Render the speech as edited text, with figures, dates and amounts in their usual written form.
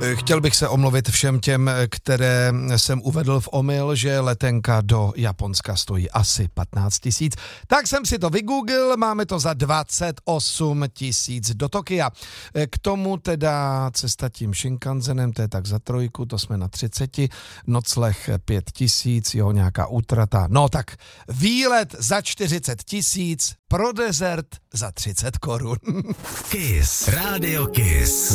Chtěl bych se omluvit všem těm, které jsem uvedl v omyl, že letenka do Japonska stojí asi 15 000. Tak jsem si to vygooglil, máme to za 28 000 do Tokia. K tomu teda cesta tím Shinkansenem, to je tak za 3, to jsme na 30, nocleh 5 000, jo, nějaká útrata. No tak výlet za 40 000, pro dezert za 30 korun. Kiss, Rádio Kiss.